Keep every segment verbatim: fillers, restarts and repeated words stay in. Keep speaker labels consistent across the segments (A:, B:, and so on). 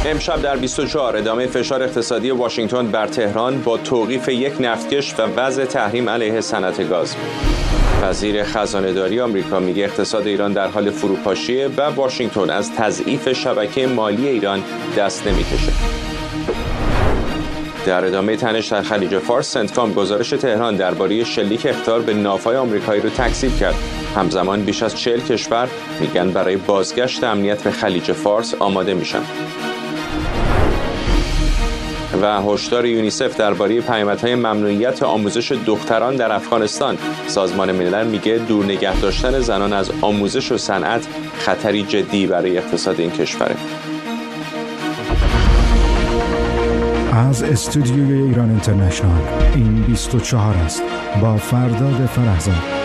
A: امشب در بیست و چهار ادامه فشار اقتصادی واشنگتن بر تهران با توقیف یک نفتکش و وضع تحریم علیه صنعت گاز. وزیر خزانه‌داری آمریکا میگه اقتصاد ایران در حال فروپاشیه و واشنگتن از تضعیف شبکه مالی ایران دست نمیکشه. در ادامه تنش در خلیج فارس، سنتکام گزارش تهران درباره شلیک اخطار به ناوهای آمریکایی رو تکذیب کرد. همزمان بیش از چهل کشور میگن برای بازگشت امنیت به خلیج فارس آماده میشن. و هشدار یونیسف درباره پیامدهای ممنوعیت آموزش دختران در افغانستان. سازمان ملل میگه دور نگه داشتن زنان از آموزش و صنعت خطری جدی برای اقتصاد این کشوره.
B: از استودیوی ایران اینترنشنال این بیست و چهار است با فرداد فرهزاد.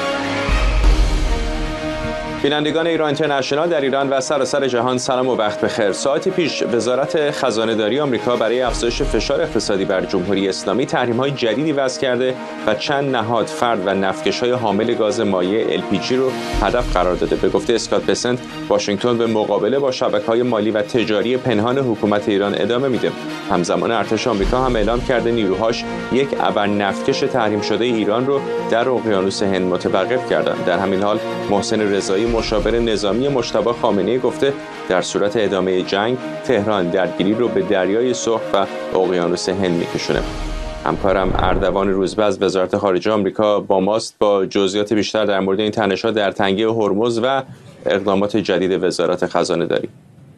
A: بینندگان ایران اینترنشنال در ایران و سراسر جهان سلام و وقت بخیر. ساعتی پیش وزارت خزانه‌داری آمریکا برای افزایش فشار اقتصادی بر جمهوری اسلامی تحریم‌های جدیدی وضع کرده و چند نهاد، فرد و نفتکش‌های حامل گاز مایع ال پی جی رو هدف قرار داده. به گفته اسکات بسنت، واشنگتن به مقابله با شبکه‌های مالی و تجاری پنهان حکومت ایران ادامه میده. همزمان ارتش آمریکا هم اعلام کرده نیروهاش یک ابر نفتکش تحریم شده ایران رو در اقیانوس هند متوقف کردند. در همین حال محسن رضایی مشاور نظامی مجتبی خامنه‌ای گفته در صورت ادامه جنگ تهران درگیری رو به دریای سرخ و اقیانوس هند میکشونه. همکارم اردوان روزبه از وزارت خارجه آمریکا با ماست با جزئیات بیشتر در مورد این تنش‌ها در تنگه هرمز و اقدامات جدید وزارت خزانه‌داری.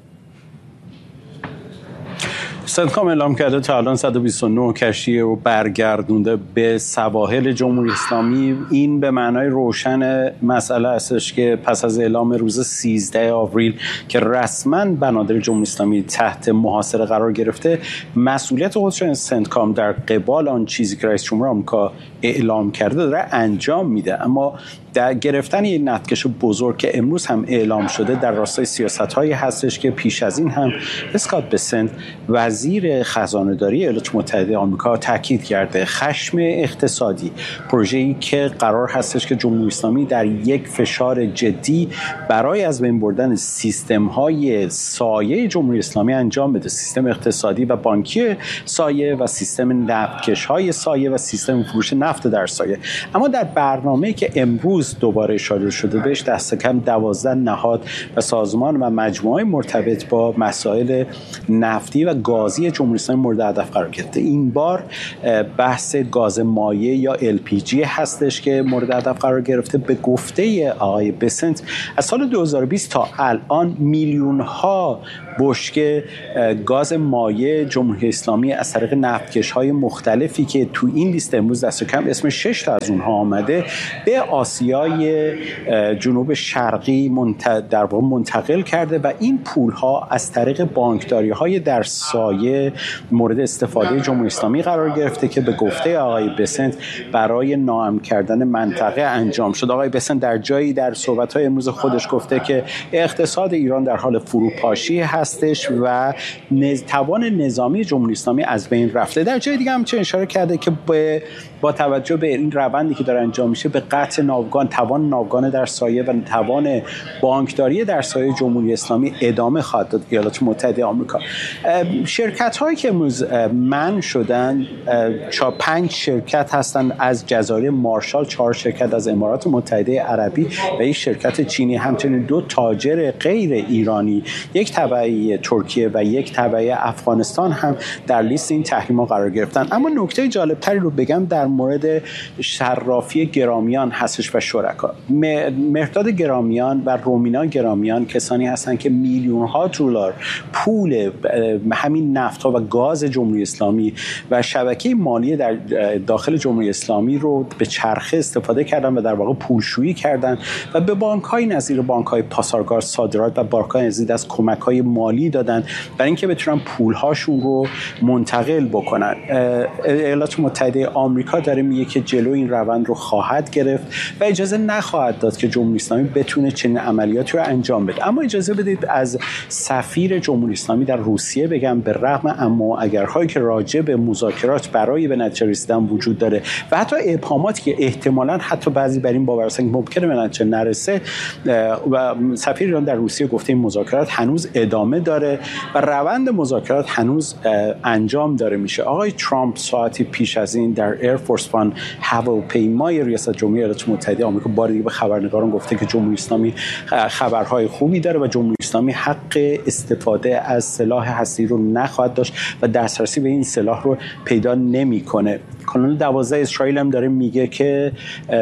C: سنتکام اعلام کرده تا الان صد و بیست و نه کشتی رو برگردونده به سواحل جمهوری اسلامی. این به معنای روشن مسئله استش که پس از اعلام روز سیزده آوریل که رسما بنادر جمهوری اسلامی تحت محاصره قرار گرفته، مسئولیت خودش سنتکام در قبال آن چیزی که رئیس جمهور آمریکا اعلام کرده داره انجام میده. اما در گرفتن یک نفتکش بزرگ که امروز هم اعلام شده در راستای سیاست‌هایی هستش که پیش از این هم اسکات بسنت وزیر خزانه‌داری ایالات متحده آمریکا تاکید کرده. خشم اقتصادی، پروژه‌ای که قرار هستش که جمهوری اسلامی در یک فشار جدی برای از بین بردن سیستم‌های سایه جمهوری اسلامی انجام بده، سیستم اقتصادی و بانکی سایه و سیستم نفتکش‌های سایه و سیستم فروش نفت در سایه. اما در برنامه‌ای که امروز دوباره اشاره شده بهش، دست کم دوازده نهاد و سازمان و مجموعه مرتبط با مسائل نفتی و گازی جمهوری اسلامی مورد هدف قرار گرفته. این بار بحث گاز مایع یا ال پی جی هستش که مورد هدف قرار گرفته. به گفته آقای بسنت از سال دو هزار و بیست تا الان میلیون ها بشکه گاز مایع جمهوری اسلامی از طریق نفتکش های مختلفی که تو این لیست امروز دست کم اسم شش تا از اونها آمده به آسیای جنوب شرقی در واقع منتقل کرده و این پول ها از طریق بانکداری های در سایه مورد استفاده جمهوری اسلامی قرار گرفته که به گفته آقای بسنت برای ناامن کردن منطقه انجام شد. آقای بسنت در جایی در صحبت های امروز خودش گفته که اقتصاد ایران در حال فروپاشی هستش و توان نظامی جمهوری اسلامی از بین رفته. در جای دیگه هم چه اشاره کرده که با توجه به این روندی که داره انجام میشه به قطع ناوگان، توان ناوگان در سایه و توان بانکداری در سایه جمهوری اسلامی ادامه خواهد داد. ایالات متحده آمریکا شرکت هایی که امروز منع شدن، چا پنج شرکت هستند از جزایر مارشال، چهار شرکت از امارات متحده عربی و یک شرکت چینی، همچنین دو تاجر غیر ایرانی، یک تبعی ترکیه و یک تبعی افغانستان هم در لیست این تحریم‌ها قرار گرفتن. اما نکته جالب تری رو بگم در مورد صرافی گرامیان هستش و شرکا. مهرداد گرامیان و رومینا گرامیان کسانی هستند که میلیون ها دلار پول همین نفت ها و گاز جمهوری اسلامی و شبکه مالی در داخل جمهوری اسلامی رو به چرخه استفاده کردن و در واقع پولشویی کردن و به بانک های نظیر بانک های پاسارگاد، صادرات و بانک های نظیر از کمک های مالی دادن برای اینکه بتونن پول هاشون رو منتقل بکنن. ایالات متحده آمریکا داره میگه که جلو این روند رو خواهد گرفت و اجازه نخواهد داد که جمهوری اسلامی بتونه چنین عملیاتی رو انجام بده. اما اجازه بدید از سفیر جمهوری اسلامی در روسیه بگم به رغم اما اگرهایی که راجع به مذاکرات برای به نتیجه رسیدن وجود داره و حتی ابهاماتی که احتمالاً حتی بعضی بر این باور هستن که ممکنه به نتیجه نرسه و سفیر ایران در روسیه گفته این مذاکرات هنوز ادامه داره و روند مذاکرات هنوز انجام داره میشه. آقای ترامپ ساعتی پیش از این در ایرفورس وان هواپیمای ریاست جمهوری ایالات متحده آمریکا بار دیگه به خبرنگاران گفته که جمهوری اسلامی خبرهای خوبی داره و جمهوری اسلامی حق استفاده از سلاح هسته‌ای رو نخواهد داشت و دسترسی به این سلاح رو پیدا نمی‌کنه. کانال دوازده اسرائیل هم داره میگه که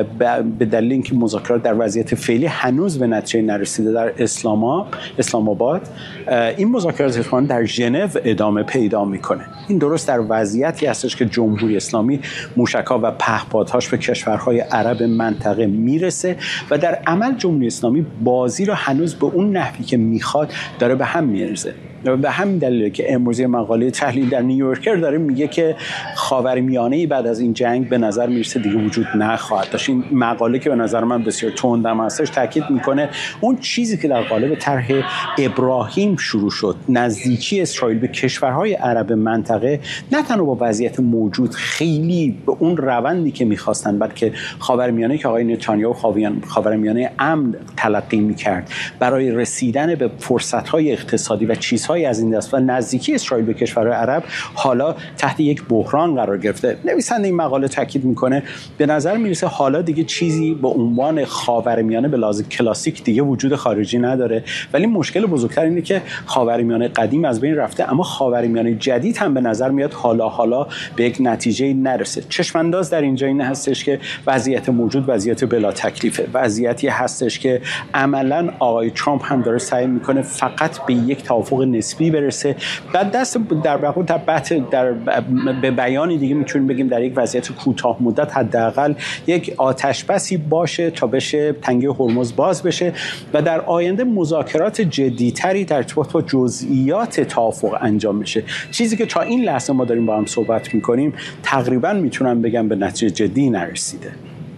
C: به دلیل اینکه مذاکرات در وضعیت فعلی هنوز به نتیجه نرسیده در اسلام اسلام آباد، این مذاکرات احتمالاً در ژنو ادامه پیدا میکنه. این درست در وضعیتی هستش که جمهوری اسلامی موشک‌ها و پهپادهاش به کشورهای عرب منطقه میرسه و در عمل جمهوری اسلامی بازی رو هنوز به اون نحوی که میخواد داره به هم میریزه. به همین دلیله که امروز مقاله تحلیل در نیویورکر داره میگه که خاورمیانه‌ای بعد از این جنگ به نظر میرسه دیگه وجود نخواهد داشت. این مقاله که به نظر من بسیار تندم هستش تاکید میکنه اون چیزی که در قالب طرح ابراهیم شروع شد، نزدیکی اسرائیل به کشورهای عرب منطقه، نه تنها با وضعیت موجود خیلی به اون روندی که میخواستن، بلکه خاورمیانه‌ای که آقای نتانیاهو خاورمیانه امن تلقی میکرد برای رسیدن به فرصت‌های اقتصادی و چیز های از این دست و نزدیکی اسرائیل به کشورهای عرب حالا تحت یک بحران قرار گرفته. نویسنده این مقاله تاکید میکنه به نظر میرسه حالا دیگه چیزی به عنوان خاورمیانه به لحاظ کلاسیک دیگه وجود خارجی نداره، ولی مشکل بزرگتر اینه که خاورمیانه قدیم از بین رفته، اما خاورمیانه جدید هم به نظر میاد حالا حالا به یک نتیجه نرسه. چشم انداز در اینجا این هستش که وضعیت موجود وضعیت بلا تکلیفه، وضعیتی هستش که عملاً آقای ترامپ هم داره سعی میکنه فقط به یک توافق نسبی برسه. بعد دست در واقع در بحث در به بیانی دیگه میتونیم بگیم در یک وضعیت کوتاه مدت حداقل یک آتش بسی باشه تا بشه تنگه هرمز باز بشه و در آینده مذاکرات جدی‌تری در ارتباط با جزئیات توافق انجام میشه. چیزی که تا این لحظه ما داریم با هم صحبت میکنیم تقریبا میتونم بگم به نتیجه جدی نرسیده.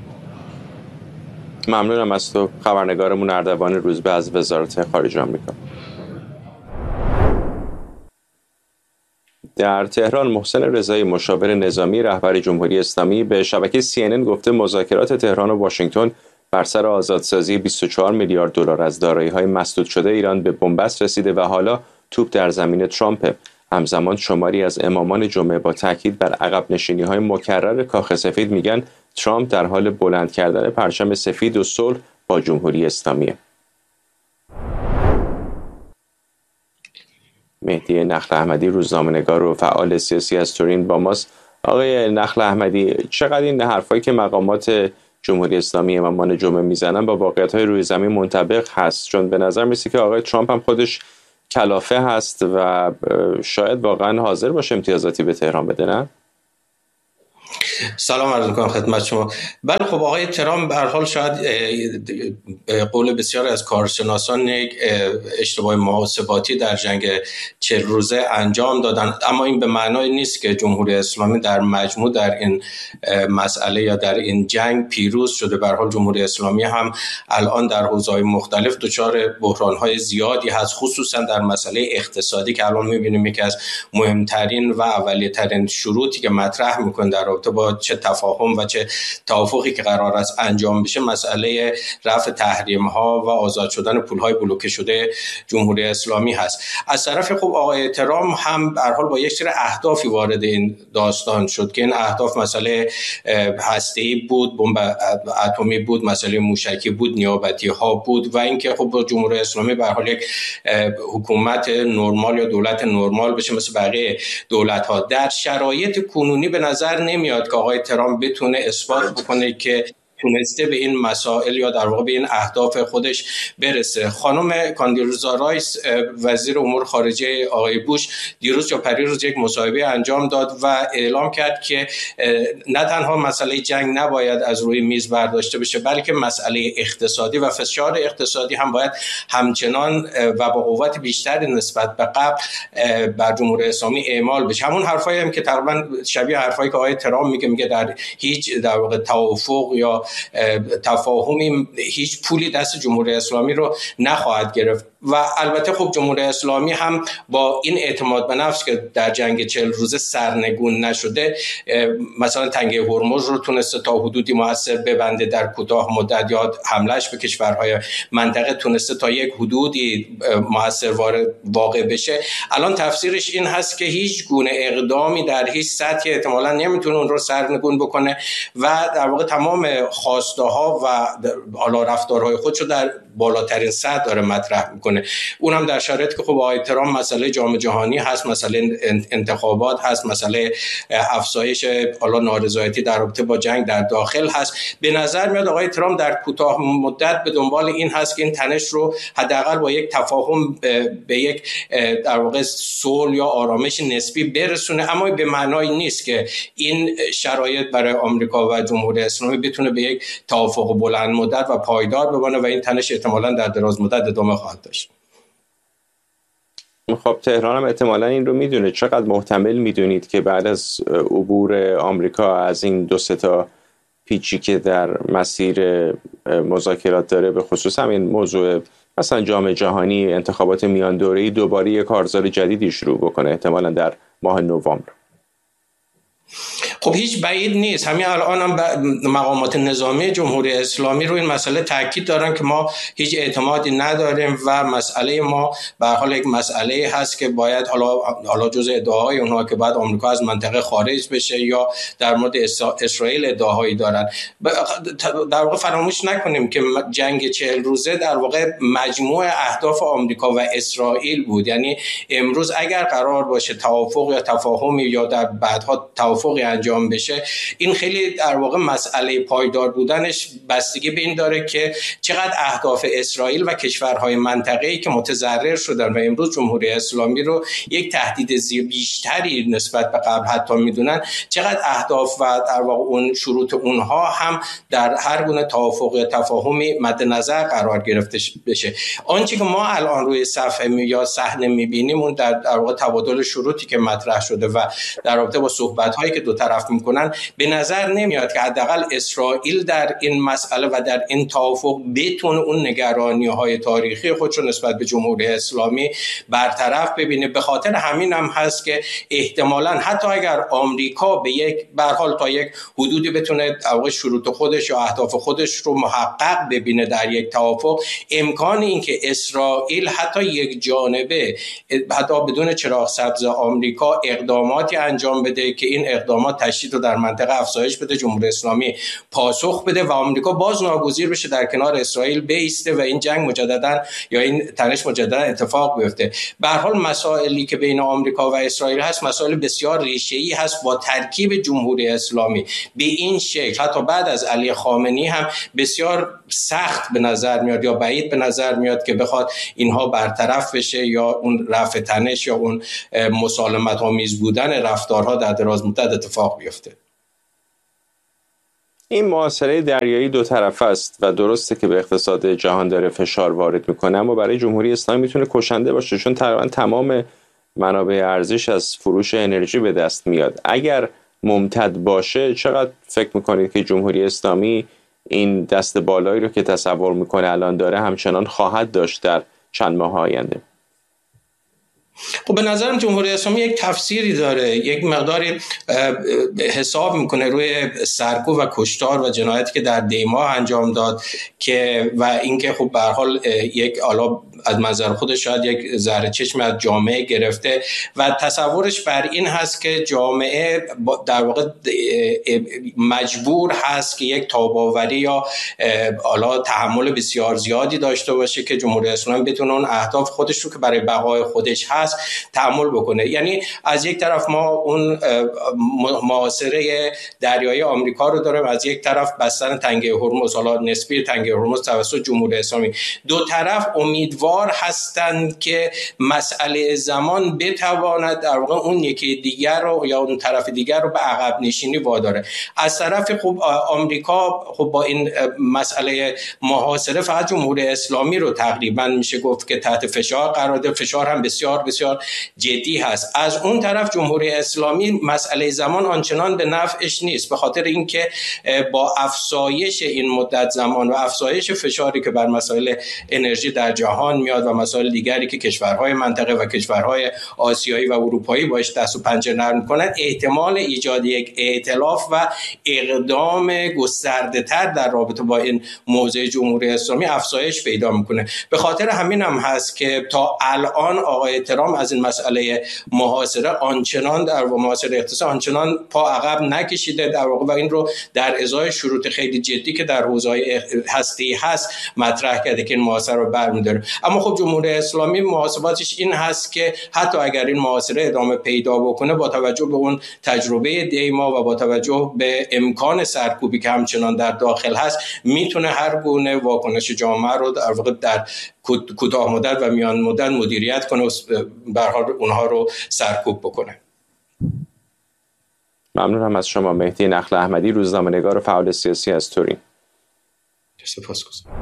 A: ممنونم از تو خبرنگارمون اردوان روزبه از وزارت خارجه آمریکا. در تهران محسن رضایی مشاور نظامی رهبر جمهوری اسلامی به شبکه سی ان ان گفته مذاکرات تهران و واشنگتن بر سر آزادسازی بیست و چهار میلیارد دلار از دارایی‌های مسدود شده ایران به بنبست رسیده و حالا توپ در زمین ترامپ. همزمان شماری از امامان جمعه با تاکید بر عقب نشینی‌های مکرر کاخ سفید میگن ترامپ در حال بلند کردن پرچم سفید و صلح با جمهوری اسلامی. مهدی نخل احمدی روزنامه‌نگار و فعال سیاسی از تورین با ماست. آقای نخل احمدی، چقدر این حرفایی که مقامات جمهوری اسلامی امامان جمعه میزنن با واقعیت‌های روی زمین منطبق هست؟ چون به نظر میسه که آقای ترامپ هم خودش کلافه هست و شاید واقعا حاضر باشه امتیازاتی به تهران بده، نه؟
D: سلام عرض می‌کنم خدمت شما. بله خب آقای ترامپ به هر حال شاید قول بسیاری از کارشناسان یک اشتباه محاسباتی در جنگ چهل روزه انجام دادن، اما این به معنای نیست که جمهوری اسلامی در مجموع در این مسئله یا در این جنگ پیروز شده. به هر حال جمهوری اسلامی هم الان در حوزه‌های مختلف دچار بحران‌های زیادی هست، خصوصا در مسئله اقتصادی که الان می‌بینیم یکی از مهمترین و اولیه‌ترین شروطی که مطرح می‌کنه در رابطه با چه تفاهم و چه توافقی که قرار است انجام بشه مسئله رفع تحریم ها و آزاد شدن پول های بلوکه شده جمهوری اسلامی هست. از طرف خب آقای ترامپ هم به هر حال با یک سری اهدافی وارد این داستان شد که این اهداف مسئله هسته‌ای بود، بمب اتمی بود، مسئله موشکی بود، نیابتی ها بود و اینکه خب جمهوری اسلامی به هر حال یک حکومت نرمال یا دولت نرمال بشه مثل بقیه دولت ها. در شرایط کنونی به نظر نمیاد که آقای ترامپ بتونه اثبات بکنه که تونسته به این مسائل یا در واقع به این اهداف خودش برسه. خانم کاندیلیزا رایس وزیر امور خارجه آقای بوش دیروز یا پریروز یک مصاحبه انجام داد و اعلام کرد که نه تنها مسئله جنگ نباید از روی میز برداشته بشه بلکه مسئله اقتصادی و فشار اقتصادی هم باید همچنان و با قوت بیشتری نسبت به قبل بر جمهوری اسلامی اعمال بشه. همون حرفایی هم که تقریبا شبیه حرفایی که آقای ترامپ میگه میگه در هیچ در واقع توافق یا تفاهمی هیچ پولی دست جمهوری اسلامی رو نخواهد گرفت. و البته خب جمهوری اسلامی هم با این اعتماد به نفس که در جنگ چهل روزه سرنگون نشده، مثلا تنگه هرمز رو تونسته تا حدودی مؤثر ببنده در کوتاه مدت، یا حملش به کشورهای منطقه تونسته تا یک حدودی مؤثر واقع بشه. الان تفسیرش این هست که هیچ گونه اقدامی در هیچ سطحی احتمالاً نمیتونه اون رو سرنگون بکنه و در واقع تمام خواسته ها و حالا رفتارهای خودشو در بالاترین سطح داره مطرح میکنه. اون هم در شرایطی که خب آقای ترامپ مسئله جام جهانی هست، مسئله انتخابات هست، مسئله افزایش حالا نارضایتی در رابطه با جنگ در داخل هست. به نظر میاد آقای ترامپ در کوتاه مدت به دنبال این هست که این تنش رو حداقل با یک تفاهم به یک در واقع صلح یا آرامش نسبی برسونه، اما به معنای نیست که این شرایط برای آمریکا و جمهوری اسلامی بتونه به یک توافق بلند مدت و پایدار بمانه و این تنش احتمالاً در دراز مدت ادامه خواهد داشت.
A: خب تهران هم احتمالاً این رو میدونه. چقدر محتمل میدونید که بعد از عبور آمریکا از این دو سه تا پیچی که در مسیر مذاکرات داره، به خصوص همین موضوع مثلا جام جهانی، انتخابات میان دوره‌ای، دوباره یک کارزار جدیدی شروع بکنه احتمالاً در ماه نوامبر؟
D: خب هیچ بعید نیست. همین الان هم مقامات نظامی جمهوری اسلامی رو این مسئله تاکید دارن که ما هیچ اعتمادی نداریم و مسئله ما به هر حال یک مسئله هست که باید حالا حالا جزء ادعاهای اونها که بعد آمریکا از منطقه خارج بشه یا در مورد اسرائیل ادعاهایی دارن. در واقع فراموش نکنیم که جنگ چهل روزه در واقع مجموع اهداف آمریکا و اسرائیل بود. یعنی امروز اگر قرار باشه توافق یا تفاهمی یا در بعدها توافقی انجام بشه، این خیلی در واقع مسئله پایدار بودنش بستگی به این داره که چقدر اهداف اسرائیل و کشورهای منطقه‌ای که متضرر شدن و امروز جمهوری اسلامی رو یک تهدید زیر بیشتری نسبت به قبل حتی میدونن، چقدر اهداف و در واقع اون شروط اونها هم در هر گونه توافق یا تفاهمی مد نظر قرار گرفته بشه. آنچه که ما الان روی صفحه یا صحنه میبینیم اون در, در واقع تبادل شروطی که مطرح شده و در رابطه با صحبت‌هایی که دو طرف میکنن، به نظر نمیاد که حداقل اسرائیل در این مسئله و در این توافق بتونه اون نگرانی‌های تاریخی خودش رو نسبت به جمهوری اسلامی برطرف ببینه. به خاطر همین هم هست که احتمالاً حتی اگر آمریکا به یک به هر حال تا یک حدودی بتونه واقع شروط خودش یا اهداف خودش رو محقق ببینه در یک توافق، امکان این که اسرائیل حتی یک جانبه حتی بدون چراغ سبز آمریکا اقداماتی انجام بده که این اقدامات تشدید رو در منطقه افزایش بده، جمهوری اسلامی پاسخ بده و آمریکا باز ناگزیر بشه در کنار اسرائیل بایسته و این جنگ مجددا یا این تنش مجددا اتفاق بیفته. به هر حال مسائلی که بین آمریکا و اسرائیل هست مسائل بسیار ریشه‌ای هست. با ترکیب جمهوری اسلامی به این شکل حتی بعد از علی خامنه‌ای هم بسیار سخت به نظر میاد یا بعید به نظر میاد که بخواد اینها برطرف بشه یا اون رفع تنش یا اون مسالمت آمیز بودن رفتارها در دراز مدت اتفاق بیفته.
A: این محاصره دریایی دو طرفه است و درسته که به اقتصاد جهان داره فشار وارد میکنه، اما برای جمهوری اسلامی میتونه کشنده باشه، چون تقریبا تمام منابع ارزش از فروش انرژی به دست میاد. اگر ممتد باشه، چقدر فکر میکنید که جمهوری اسلامی این دست بالایی رو که تصور میکنه الان داره همچنان خواهد داشت در چند ماه آینده؟
D: خب به نظرم جمهوری اسلامی یک تفسیری داره، یک مقداری حساب میکنه روی سرکوب و کشتار و جنایتی که در دیما انجام داد که و اینکه خب به هر حال یک حالا از منظر خودش شاید یک ذره چشم از جامعه گرفته و تصورش بر این هست که جامعه در واقع مجبور هست که یک تاباوری یا حالا تحمل بسیار زیادی داشته باشه که جمهوری اسلامی بتونه اون اهداف خودش رو که برای بقای خودش هست تحمل بکنه. یعنی از یک طرف ما اون محاصره دریایی آمریکا رو داریم، از یک طرف بستن تنگه هرمز، حالا نسبی تنگه هرمز توسط جمهوری اسلامی. دو طرف امیدوار هستند که مسئله زمان بتواند در واقع اون یکی دیگر رو یا اون طرف دیگر رو به عقب نشینی واداره. از طرف خب آمریکا خب با این مسئله محاصره فقط جمهوری اسلامی رو تقریبا میشه گفت که تحت فشار قرار داد. فشار هم بسیار بسیار جدی هست. از اون طرف جمهوری اسلامی مسئله زمان آنچنان به نفعش نیست، به خاطر اینکه با افزایش این مدت زمان و افزایش فشاری که بر مسائل انرژی در جهان میاد و مسائل دیگری که کشورهای منطقه و کشورهای آسیایی و اروپایی باش دست و پنجه نرم میکنن، احتمال ایجاد یک ائتلاف و اقدام گسترده تر در رابطه با این موضوع جمهوری اسلامی افزایش پیدا میکنه. به خاطر همین هم هست که تا الان آقای ترامپ از این مسئله محاصره آنچنان در محاصره اقتصاد آنچنان پا عقب نکشیده در واقع و این رو در ازای شروط خیلی جدی که در حوزه هستی هست مطرح کرده که این محاصره رو برمی‌داره. اما خب جمهوری اسلامی محاسباتش این هست که حتی اگر این محاصره ادامه پیدا بکنه، با توجه به اون تجربه دیما و با توجه به امکان سرکوبی که همچنان در داخل هست، میتونه هر گونه واکنش جامعه رو در واقع در کوتاه مدت و میان مدت مدیریت کنه و به هر حال اونها رو سرکوب بکنه.
A: ممنونم از شما. مهدی نخل احمدی، روزنامه‌نگار و فعال سیاسی از تورین.
D: سپاسگزارم.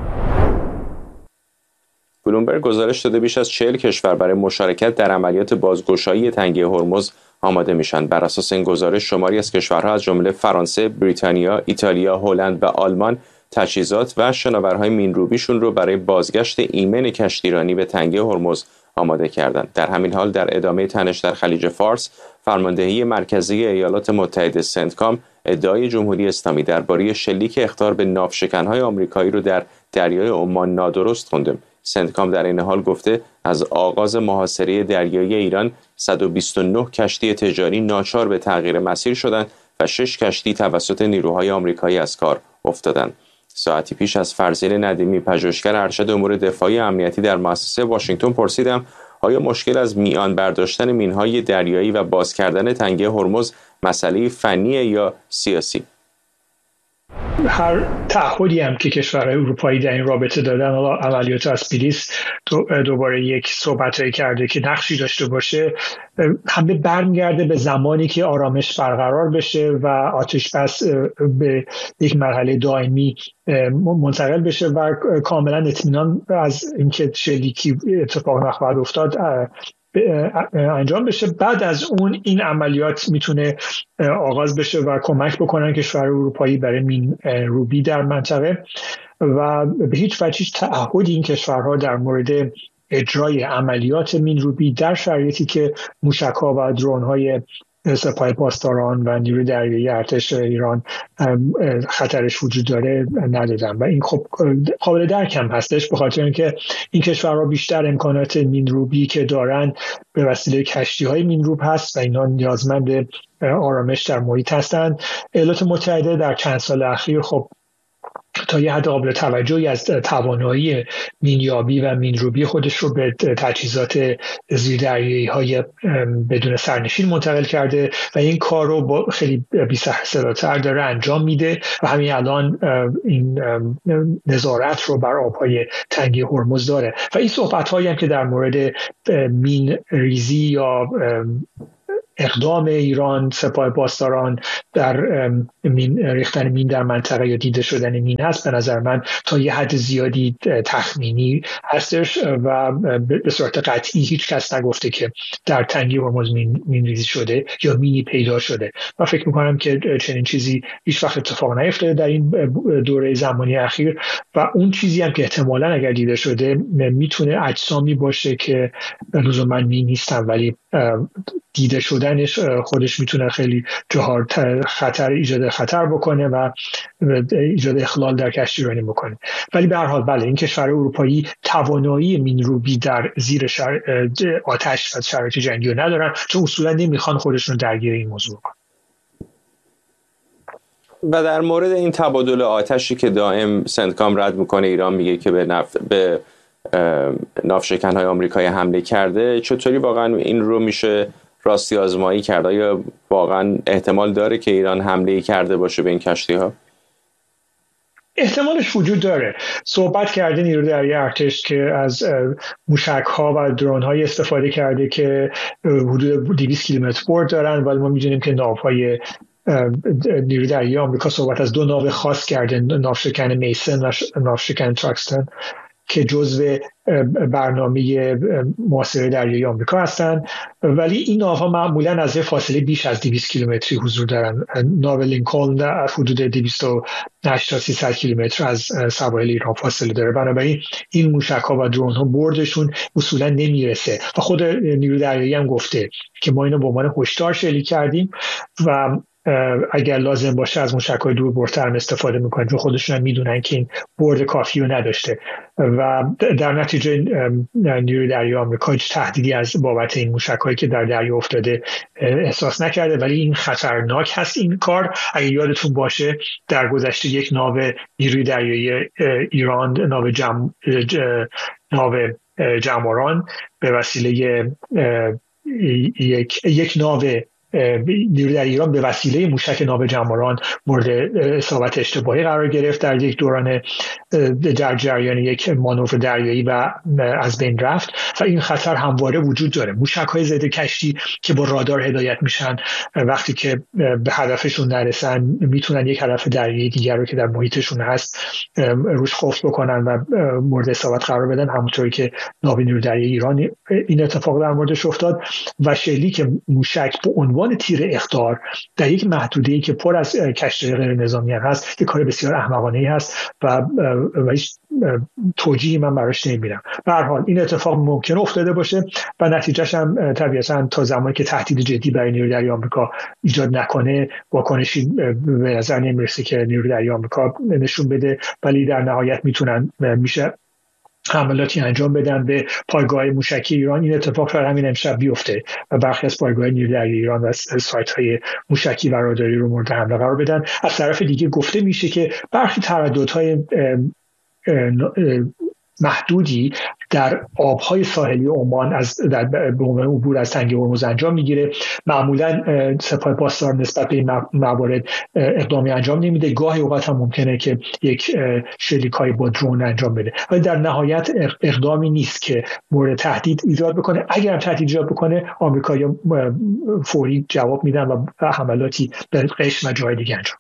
A: بلومبرگ گزارش داده بیش از چهل کشور برای مشارکت در عملیات بازگشایی تنگه هرمز آماده میشن. بر اساس این گزارش شماری از کشورها از جمله فرانسه، بریتانیا، ایتالیا، هلند و آلمان تجهیزات و شناورهای مینروبیشون رو برای بازگشت ایمن کشتیرانی به تنگه هرمز آماده کردند. در همین حال در ادامه تنش در خلیج فارس، فرماندهی مرکزی ایالات متحده سنتکام ادعای جمهوری اسلامی درباره شلیک اخطار به ناوشکن‌های آمریکایی رو در دریای عمان نادرست خونده. سنتکام در این حال گفته از آغاز محاصره دریایی ایران صد و بیست و نه کشتی تجاری ناچار به تغییر مسیر شدند و شش کشتی توسط نیروهای آمریکایی از کار افتادند. ساعتی پیش از فرزین ندیمی، پژوهشگر ارشد امور دفاعی امنیتی در مؤسسه واشنگتن، پرسیدم آیا مشکل از میان برداشتن مینهای دریایی و باز کردن تنگه هرمز مسئله فنیه یا سیاسی؟
E: هر تعهدی هم که کشورهای اروپایی در این رابطه دادن، عملیات اسپیلیس دوباره یک صحبتایی کرده که نقشی داشته باشه، همه برمیگرده به زمانی که آرامش برقرار بشه و آتش بس به یک مرحله دائمی منتقل بشه و کاملا اطمینان از اینکه شلیکی اتفاق نخواهد افتاد انجام بشه. بعد از اون این عملیات میتونه آغاز بشه و کمک بکنن کشور اروپایی برای مین روبی در منطقه و به هیچ وجه هیچ تعهدی این کشورها در مورد اجرای عملیات مین روبی در شرایطی که موشک‌ها و درون‌های سپاه پاسداران و نیروی دریایی ارتش ایران خطرش وجود داره ندادن و این خب قابل درک هم هستش، به خاطر اینکه این کشورها بیشتر امکانات مینروبی که دارن به وسیله کشتی‌های مینروب هست و اینا نیازمند آرامش در محیط هستند. ایالات متحده در چند سال اخیر خب تا یه حد قابل توجهی از توانایی مینیابی و مینروبی خودش رو به تجهیزات زیردریایی‌های بدون سرنشین منتقل کرده و این کار رو با خیلی بی‌سرصداتر داره انجام میده و همین الان این نظارت رو بر آبهای تنگه هرمز داره و این صحبت‌هایی هم که در مورد مین ریزی یا اقدام ایران، سپاه پاسداران در مین ریختن مین در منطقه یا دیده شدن مین هست، به نظر من تا یه حد زیادی تخمینی هستش و به صورت قطعی هیچ کس نگفته که در تنگه هرمز مین, مین ریزی شده یا مینی پیدا شده و فکر میکنم که چنین چیزی هیچ وقت اتفاق نیفتاده در این دوره زمانی اخیر و اون چیزی هم که احتمالاً اگر دیده شده میتونه اجسامی باشه که لزوما مین نیستن ولی دیده شدنش خودش میتونه خیلی جاها خطر ایجاد خطر بکنه و ایجاد اخلال در کشتیرانی بکنه. ولی به هر حال بله، این کشور اروپایی توانایی مینروبی در زیر شر... آتش و شرایط جنگی رو ندارن، چون اصولا نمیخوان خودشون درگیر این موضوع کنن.
A: و در مورد این تبادل آتشی که دائم سنتکام رد میکنه، ایران میگه که به نف... به ناوشکن‌های آمریکایی حمله کرده، چطوری واقعا این رو میشه راستی آزمایی کرده؟ یا واقعا احتمال داره که ایران حمله کرده باشه به این کشتی‌ها؟
E: احتمالش وجود داره. صحبت کرده نیروی دریایی ارتش که از موشک‌ها و درون‌های استفاده کرده که حدود دویست کیلومتر برد دارن، ولی ما می‌دونیم که ناوهای نیروی دریایی آمریکا صحبت از دو ناو خاص کرده، ناوشکن میسن و ناوشکن تراکستون، که جزو برنامه محاصره دریایی آمریکا هستند، ولی این ناوها معمولا از یه فاصله بیش از دویست کیلومتری حضور دارن. ناو لینکلن در حدود دویست و هشتاد تا سیصد کیلومتر از سواحل ایران فاصله داره، بنابراین این موشک‌ها و درون‌ها بردشون اصولا نمیرسه و خود نیروی دریایی هم گفته که ما اینو به عنوان هشدار شلیک کردیم و اگر لازم باشه از موشک‌های دور برتر استفاده میکنن، چون خودشون هم میدونن که این برد کافی رو نداشته و در نتیجه نیروی دریایی آمریکا هیچ تهدیدی از بابت این موشک‌هایی که در دریا افتاده احساس نکرده، ولی این خطرناک هست این کار. اگه یادتون باشه در گذشته یک ناو نیروی دریایی ایران، ناو جم... ناو جماران به وسیله یک یک ناو نیروی در ایران به وسیله موشک ناو جماران مورد اصابت اشتباهی قرار گرفت در یک دوران در جریان یک مانور دریایی و از بین رفت و این خطر همواره وجود داره. موشک‌های ضد کشتی که با رادار هدایت میشن وقتی که به هدفشون نرسن میتونن یک هدف دریایی دیگر رو که در محیطشون هست روش قفل بکنن و مورد اصابت قرار بدن، همونطوری که ناو نیروی دریایی ایران این اتفاق در موردش افتاد و شلیک موشک به عنوان تیر اخطار در یک محدوده‌ای که پر از کشتی غیر نظامی هست یک کار بسیار احمقانه‌ای هست و و هیچ توجیهی من براش نمی‌بینم. به هر حال این اتفاق ممکن افتاده باشه و نتیجهش هم طبیعتاً تا زمانی که تهدید جدی برای نیروی دریایی آمریکا ایجاد نکنه واکنشی به نظر نمیرسه که نیروی دریایی آمریکا نشون بده، ولی در نهایت میتونن میشه حملاتی انجام بدن به پایگاه موشکی ایران. این اتفاق شاید همین امشب بیفته و برخی از پایگاه نیروی دریایی ایران و سایت‌های موشکی و راداری رو مورد حمله قرار بدن. از طرف دیگه گفته میشه که برخی ترددهای محدودی در آبهای ساحلی عمان از در به عنوان عبور از تنگه هرمز انجام میگیره. معمولا سپاه پاسدار نسبت به این موارد اقدامی انجام نمیده، گاهی اوقات هم ممکنه که یک شلیک‌های با درون انجام بده، ولی در نهایت اقدامی نیست که مورد تهدید ایجاد بکنه. اگر هم تهدید ایجاد بکنه آمریکایی‌ها فوری جواب میدن و حملاتی به قشم و جای دیگه انجام.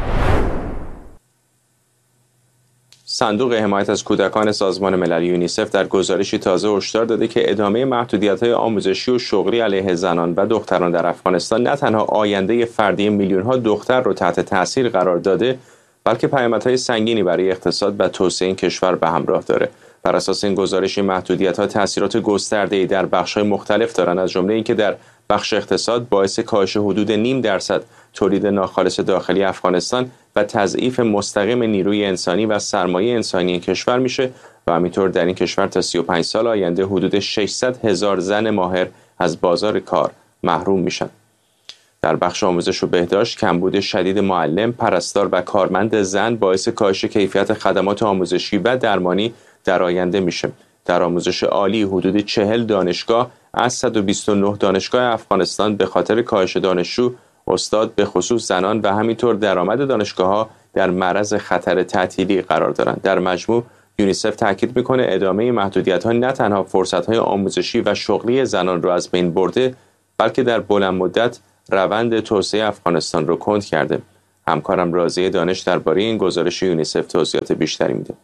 A: صندوق حمایت از کودکان سازمان ملل یونیسف در گزارشی تازه هشدار داده که ادامه محدودیت‌های آموزشی و شغلی علیه زنان و دختران در افغانستان نه تنها آینده فردی میلیون‌ها دختر را تحت تاثیر قرار داده، بلکه پیامدهای سنگینی برای اقتصاد و توسعه این کشور به همراه داره. بر اساس این گزارش این محدودیت‌ها تاثیرات گسترده‌ای در بخش‌های مختلف دارند، از جمله اینکه در بخش اقتصاد باعث کاهش حدود نیم درصد تولید ناخالص داخلی افغانستان و تضعیف مستقیم نیروی انسانی و سرمایه انسانی این کشور میشه و همینطور در این کشور تا سی و پنج سال آینده حدود ششصد هزار زن ماهر از بازار کار محروم میشن. در بخش آموزش و بهداشت کمبود شدید معلم، پرستار و کارمند زن باعث کاهش کیفیت خدمات آموزشی و درمانی در آینده میشه. در آموزش عالی حدود چهل دانشگاه از صد و بیست و نه دانشگاه افغانستان به خاطر کاهش دانشجو، استاد به خصوص زنان و همینطور درآمد دانشگاه‌ها در معرض خطر تعطیلی قرار دارند. در مجموع یونیسف تاکید میکنه ادامه محدودیت‌ها نه تنها فرصت‌های آموزشی و شغلی زنان رو از بین برده، بلکه در بلند مدت روند توسعه افغانستان رو کند کرده. همکارم رازیه دانش درباره این گزارش یونیسف توضیحات بیشتری میده.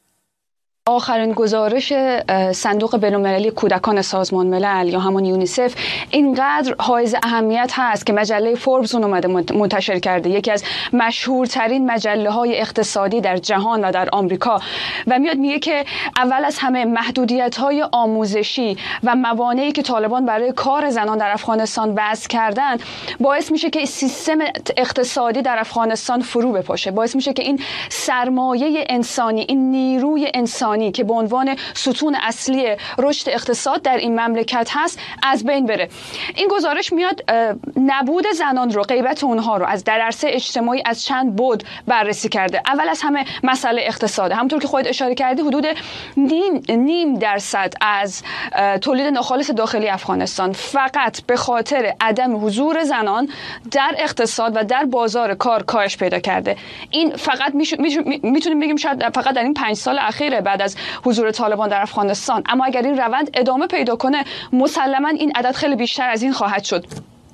F: آخرین گزارش صندوق بین‌المللی کودکان سازمان ملل یا همون یونیسف اینقدر حائز اهمیت هست که مجله فوربس اون اومده منتشر کرده، یکی از مشهورترین مجله‌های اقتصادی در جهان و در آمریکا، و میاد میگه که اول از همه محدودیت‌های آموزشی و موانعی که طالبان برای کار زنان در افغانستان وضع کردن باعث میشه که سیستم اقتصادی در افغانستان فرو بپاشه، باعث میشه که این سرمایه انسانی، این نیروی انسانی که به عنوان ستون اصلی رشد اقتصاد در این مملکت هست از بین بره. این گزارش میاد نبود زنان رو، غیبت اونها رو از در عرصه اجتماعی از چند بعد بررسی کرده. اول از همه مسئله اقتصاد. همونطور که خودت اشاره کردی حدود نیم, نیم درصد از تولید ناخالص داخلی افغانستان فقط به خاطر عدم حضور زنان در اقتصاد و در بازار کار کاهش پیدا کرده. این فقط میتونیم بگیم شاید فقط در این پنج سال اخیره بعد از حضور طالبان در افغانستان، اما اگر این روند ادامه پیدا کنه مسلما این عدد خیلی بیشتر از این خواهد شد.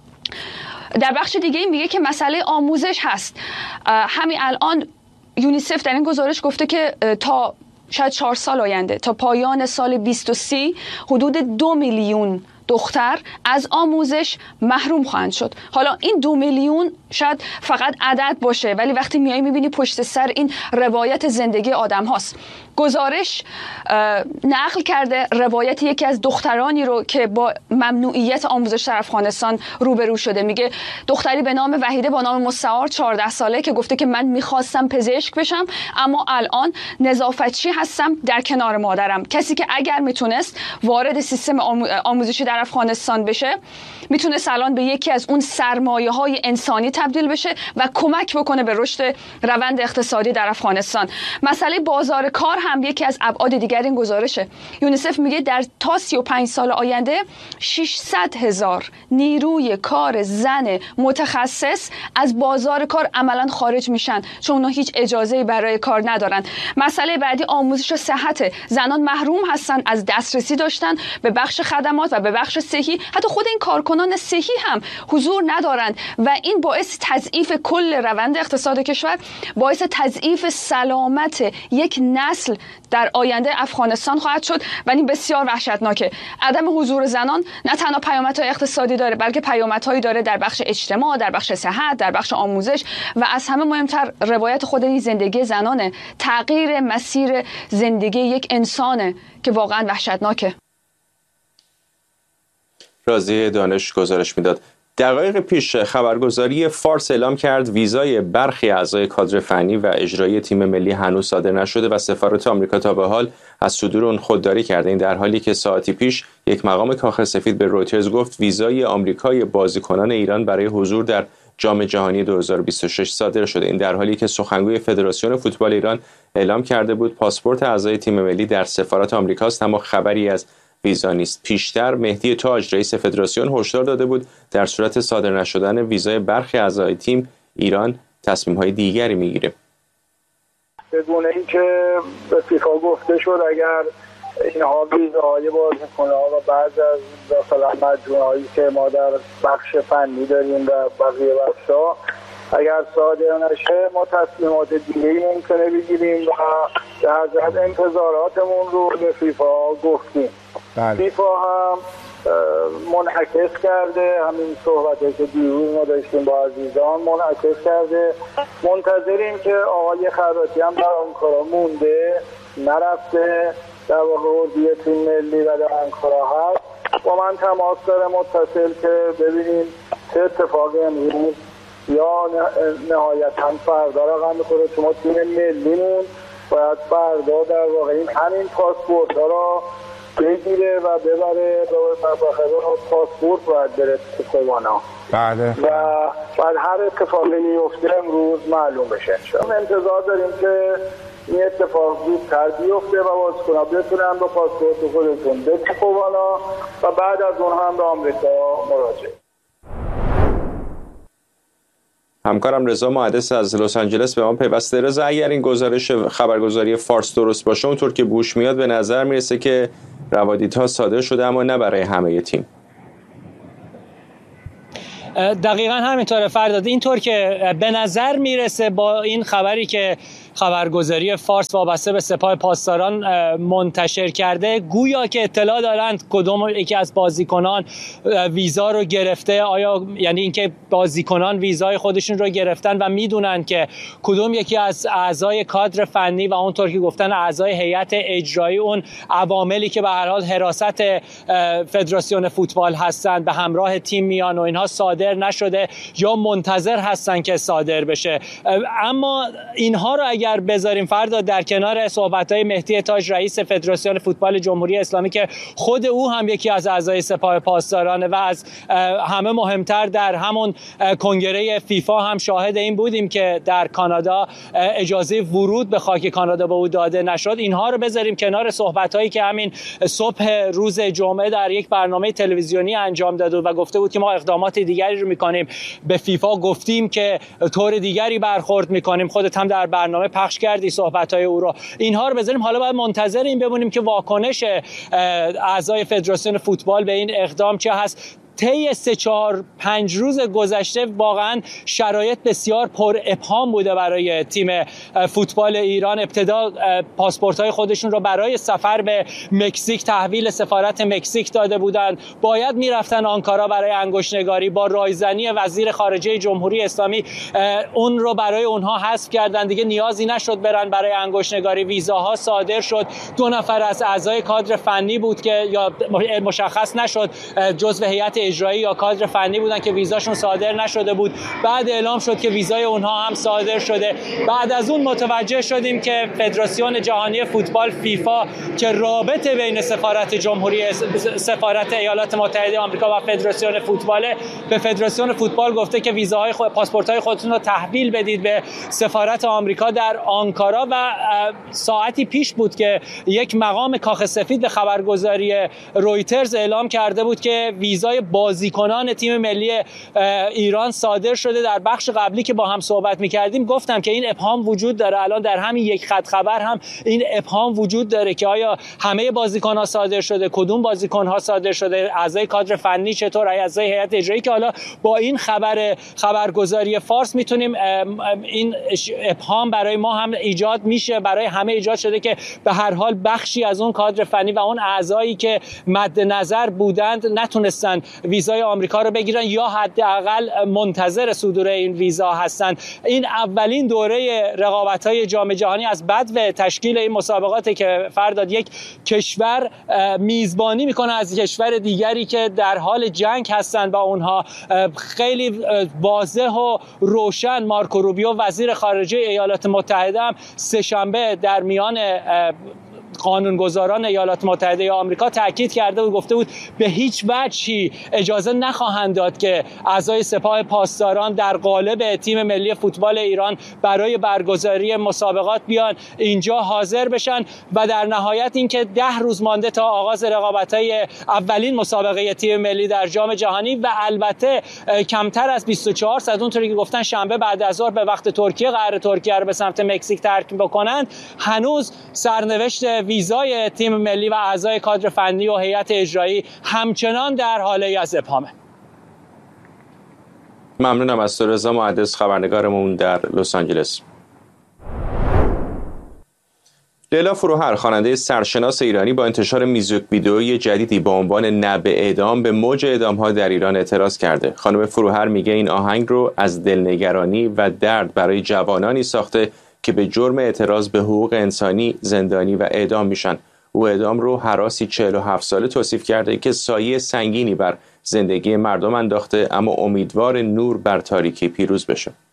F: در بخش دیگه این میگه که مسئله آموزش هست. همین الان یونیسف در این گزارش گفته که تا شاید چهار سال آینده تا پایان سال بیست و سی حدود دو میلیون دختر از آموزش محروم خواهند شد. حالا این دو میلیون شاید فقط عدد باشه، ولی وقتی میای میبینی پشت سر این روایت زندگی آدم هاست. گزارش نقل کرده روایت یکی از دخترانی رو که با ممنوعیت آموزش در افغانستان روبرو شده. میگه دختری به نام وحیده با نام مستعار چهارده ساله که گفته که من میخواستم پزشک بشم اما الان نظافتچی هستم در کنار مادرم. کسی که اگر میتونست وارد سیستم آموزشی در افغانستان بشه میتونست الان به یکی از اون سرمایه های انسانی تبدیل بشه و کمک بکنه به رشد روند اقتصادی در افغانستان. مسئله بازار کار هم یکی از ابعاد دیگر این گزارشه. یونیسف میگه در تا سی و پنج سال آینده ششصد هزار نیروی کار زن متخصص از بازار کار عملا خارج میشن چون اونا هیچ اجازه‌ای برای کار ندارن. مسئله بعدی آموزش و صحت. زنان محروم هستن از دسترسی داشتن به بخش خدمات و به بخش صحی. حتی خود این کارکنان صحی هم حضور ندارند و این باعث تضعیف کل روند اقتصاد کشور، باعث تضعیف سلامت یک نسل در آینده افغانستان خواهد شد و این بسیار وحشتناکه. عدم حضور زنان نه تنها پیامدهای اقتصادی داره بلکه پیامدهایی داره در بخش اجتماع، در بخش صحت، در بخش آموزش و از همه مهمتر روایت خود این زندگی زنانه. تغییر مسیر زندگی یک انسانه که واقعا وحشتناکه.
A: راضی دانش گزارش میداد. دقایق پیش خبرگزاری فارس اعلام کرد ویزای برخی اعضای کادر فنی و اجرایی تیم ملی هنوز صادر نشده و سفارت آمریکا تا به حال از صدور اون خودداری کرده. این در حالی که ساعتی پیش یک مقام کاخ سفید به رویترز گفت ویزای آمریکای بازیکنان ایران برای حضور در جام جهانی دو هزار و بیست و شش صادر شده. این در حالی که سخنگوی فدراسیون فوتبال ایران اعلام کرده بود پاسپورت اعضای تیم ملی در سفارت آمریکاست اما خبری از ویزا نیست. پیشتر مهدی تاج رئیس فدراسیون هشدار داده بود در صورت صادر نشدن ویزای برخی اعضای تیم ایران تصمیم‌های دیگری میگیره.
G: بدون اینکه به فیفا گفته شد اگر اینها ویزاهای بازیکن‌ها و بعضی از مثلا مجموعه‌هایی که ما در بخش فنی داریم و بقیه بخش‌ها اگر صادر نشه ما تصمیمات دیگه‌ای ممکنه بگیریم و در ضمن انتظاراتمون رو به فیفا گفتیم. بله. فیفا هم منعکس کرده همین صحبتی که دیروز ما داشتیم با عزیزان منعکس کرده. منتظریم که آقای خراطی هم در آنکارا مونده نرفته، در واقع اردوی تیم ملی و در آنکارا هست. با من تماس داره متصل که ببینیم چه اتفاقی امروز یا نهایتاً فردا رقم می‌خوره. شما تیم ملیمون باید فردا در واقع این همین پاسپورت ها را بگیره و ببره و خیلی پاسپورت باید بره تو خوانا. بله. و باید هر اتفاقی میفته امروز معلوم بشه. شما انتظار داریم که این اتفاق زودتر بیفته و بازیکن‌ها بتونن با پاسپورت خودشون به خوانا و بعد از اون هم به آمریکا مراجعه.
A: همکارم رضا محدث از لس آنجلس به ما پیوسته. رضا اگر این گزارش خبرگزاری فارس درست باشه اونطور که بوش میاد به نظر میرسه که روادیدها صادر شده اما نه برای همه تیم.
H: دقیقاً همینطوره فرداد. اینطور که به نظر میرسه با این خبری که خبرگزاری فارس وابسته به سپاه پاسداران منتشر کرده گویا که اطلاع دارند کدوم یکی از بازیکنان ویزا رو گرفته، آیا یعنی اینکه بازیکنان ویزای خودشون رو گرفتن و میدونن که کدوم یکی از اعضای کادر فنی و اونطور که گفتن اعضای هیئت اجرایی اون عواملی که به هر حال حراست فدراسیون فوتبال هستند به همراه تیم میان و اینها صادر نشده یا منتظر هستن که صادر بشه. اما اینها رو اگر بذاریم فردا در کنار صحبت‌های مهدی تاج رئیس فدراسیون فوتبال جمهوری اسلامی که خود او هم یکی از اعضای سپاه پاسدارانه و از همه مهمتر در همون کنگره فیفا هم شاهد این بودیم که در کانادا اجازه ورود به خاک کانادا به او داده نشد. اینها رو بذاریم کنار صحبت‌هایی که همین صبح روز جمعه در یک برنامه تلویزیونی انجام داد و گفته بود که ما اقدامات دیگری رو می‌کنیم. به فیفا گفتیم که طور دیگری برخورد می‌کنیم. خودت هم در برنامه پخش کردی صحبت‌های او رو. اینها رو بذاریم حالا باید منتظر این بمونیم که واکنش اعضای فدراسیون فوتبال به این اقدام چه هست. طی سه چهار پنج روز گذشته واقعا شرایط بسیار پر ابهام بوده برای تیم فوتبال ایران. ابتدا پاسپورت‌های خودشون رو برای سفر به مکزیک تحویل سفارت مکزیک داده بودند، باید میرفتن آنکارا برای انگشت‌نگاری. با رایزنی وزیر خارجه جمهوری اسلامی اون رو برای اونها حذف کردن، دیگه نیازی نشد برن برای انگشت‌نگاری. ویزاها صادر شد. دو نفر از اعضای کادر فنی بود که یا مشخص نشد جزو هیئت اجرایی یا کادر فنی بودن که ویزاشون صادر نشده بود. بعد اعلام شد که ویزای اونها هم صادر شده. بعد از اون متوجه شدیم که فدراسیون جهانی فوتبال فیفا که رابطه بین سفارت جمهوری سفارت ایالات متحده آمریکا و فدراسیون فوتبال به فدراسیون فوتبال گفته که ویزاهای خود پاسپورت‌های خودتون رو تحویل بدید به سفارت آمریکا در آنکارا. و ساعتی پیش بود که یک مقام کاخ سفید به خبرگزاری رویترز اعلام کرده بود که ویزای بازیکنان تیم ملی ایران صادر شده. در بخش قبلی که با هم صحبت می‌کردیم گفتم که این ابهام وجود داره. الان در همین یک خط خبر هم این ابهام وجود داره که آیا همه بازیکن‌ها صادر شده، کدوم بازیکن‌ها صادر شده، اعضای کادر فنی چطور، اعضای هیئت اجرایی، که حالا با این خبر خبرگزاری فارس میتونیم این ابهام برای ما هم ایجاد میشه، برای همه ایجاد شده که به هر حال بخشی از اون کادر فنی و اون اعضایی که مد نظر بودند نتونستن ویزای آمریکا رو بگیرن یا حداقل منتظر صدور این ویزا هستن. این اولین دوره رقابت‌های جام جهانی از بدو تشکیل این مسابقاتی که فرداد یک کشور میزبانی میکنه از کشور دیگری که در حال جنگ هستن با اونها. خیلی واضح و روشن مارکو روبیو وزیر خارجه ایالات متحده هم سه‌شنبه در میان قانونگذاران ایالات متحده آمریکا تاکید کرده و گفته بود به هیچ وجهی اجازه نخواهند داد که اعضای سپاه پاسداران در قالب تیم ملی فوتبال ایران برای برگزاری مسابقات بیان اینجا حاضر بشن. و در نهایت اینکه ده روز مانده تا آغاز رقابت‌های اولین مسابقه تیم ملی در جام جهانی و البته کمتر از بیست و چهار ساعت اونطوری که گفتن شنبه بعد از ظهر به وقت ترکیه قرار ترکیه رو به سمت مکزیک ترک بکنند، هنوز سرنوشت ویزای تیم ملی و اعضای کادر فنی و هیئت اجرایی همچنان در حاله از ابهامه.
A: ممنونم از تو رضا محدث، خبرنگارمون در لس آنجلس. لیلا فروهر، خواننده سرشناس ایرانی، با انتشار میوزیک ویدئوی جدیدی با عنوان نه به اعدام به موج اعدام‌ها در ایران اعتراض کرده. خانم فروهر میگه این آهنگ رو از دلنگرانی و درد برای جوانانی ساخته که به جرم اعتراض به حقوق انسانی زندانی و اعدام میشن. او اعدام رو هراسی چهل و هفت ساله توصیف کرده که سایه سنگینی بر زندگی مردم انداخته، اما امیدوار نور بر تاریکی پیروز بشه.